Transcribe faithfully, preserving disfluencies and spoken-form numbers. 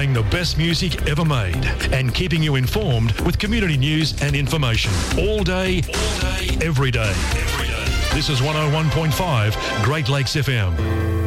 playing the best music ever made and keeping you informed with community news and information. All day, all day, every day. Every day. This is one oh one point five Great Lakes F M.